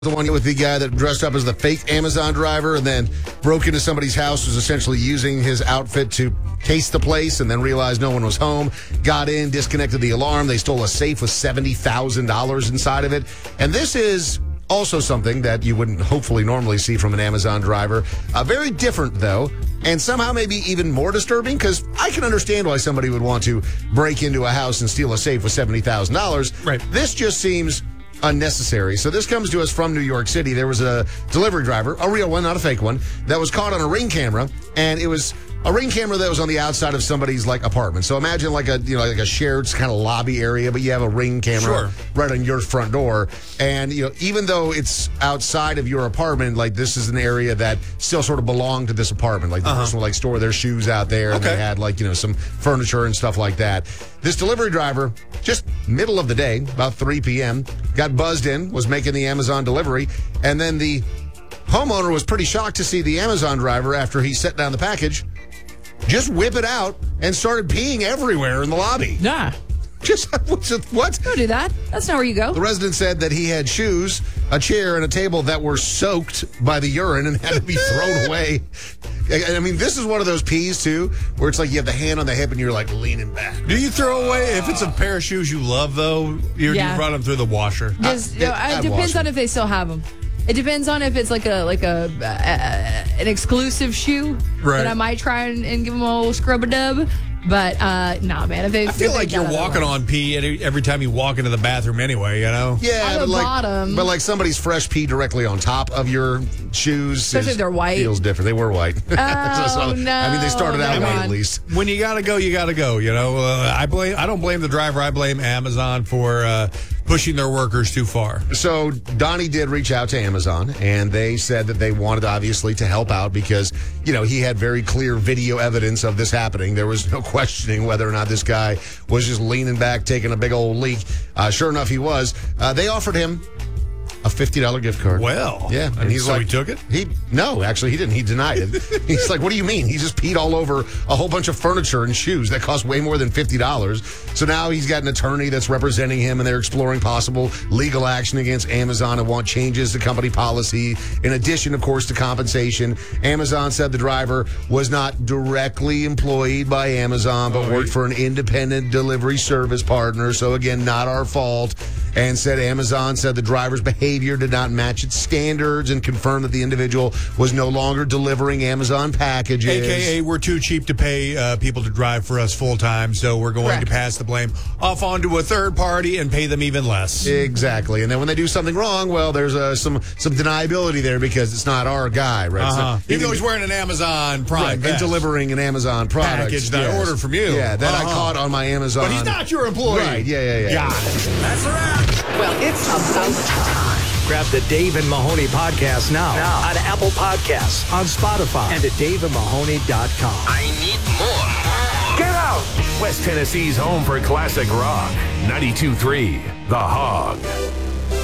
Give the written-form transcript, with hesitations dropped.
The one with the guy that dressed up as the fake Amazon driver and then broke into somebody's house, was essentially using his outfit to case the place and then realized no one was home, got in, disconnected the alarm. They stole a safe with $70,000 inside of it. And this is also something that you wouldn't hopefully normally see from an Amazon driver. Very different, though, and somehow maybe even more disturbing, because I can understand why somebody would want to break into a house and steal a safe with $70,000. Right. This just seems unnecessary. So this comes to us from New York City. There was a delivery driver, a real one, not a fake one, that was caught on a Ring camera, and it was a Ring camera that was on the outside of somebody's apartment. So imagine like a shared kind of lobby area, but you have a Ring camera right on your front door. And even though it's outside of your apartment, this is an area that still sort of belonged to this apartment. Like the person would store their shoes out there, and they had some furniture and stuff like that. This delivery driver, just middle of the day, about 3 p.m., got buzzed in, was making the Amazon delivery, and then the homeowner was pretty shocked to see the Amazon driver, after he set down the package, just whip it out and started peeing everywhere in the lobby. Nah. Just, what? Don't do that. That's not where you go. The resident said that he had shoes, a chair, and a table that were soaked by the urine and had to be thrown away. I mean, this is one of those pees, too, where it's like you have the hand on the hip and you're leaning back. Do you throw away, if it's a pair of shoes you love, though, you run them through the washer? It depends on if they still have them. It depends on if it's an exclusive shoe that I might try and give them a little scrub-a-dub. But, nah, man. I feel like you're walking on pee every time you walk into the bathroom anyway, Yeah, on the bottom. But somebody's fresh pee directly on top of your shoes. Especially if they're white. Feels different. They were white. Oh, no. I mean, they started out white at least. When you gotta go, you gotta go. I don't blame the driver. I blame Amazon for pushing their workers too far. So Donnie did reach out to Amazon, and they said that they wanted, obviously, to help out because, he had very clear video evidence of this happening. There was no questioning whether or not this guy was just leaning back, taking a big old leak. Sure enough, he was. They offered him a $50 gift card. Well, yeah, and he's he took it? No, actually, he didn't. He denied it. He's like, "What do you mean? He just peed all over a whole bunch of furniture and shoes that cost way more than $50." So now he's got an attorney that's representing him, and they're exploring possible legal action against Amazon and want changes to company policy. In addition, of course, to compensation, Amazon said the driver was not directly employed by Amazon, but worked for an independent delivery service partner. So again, not our fault. And Amazon said the driver's behavior did not match its standards and confirmed that the individual was no longer delivering Amazon packages. AKA, we're too cheap to pay people to drive for us full time, so we're going to pass the blame off onto a third party and pay them even less. Exactly. And then when they do something wrong, well, there's some deniability there because it's not our guy, right? So even though he's wearing an Amazon Prime and delivering an Amazon product. Package that I ordered from you. Yeah, that I caught on my Amazon. But he's not your employee. Right, yeah. Got it. That's a wrap. Well, it's about time. Grab the Dave and Mahoney podcast now on Apple Podcasts, on Spotify, and at daveandmahoney.com. I need more. Get out! West Tennessee's home for classic rock. 92.3 The Hog.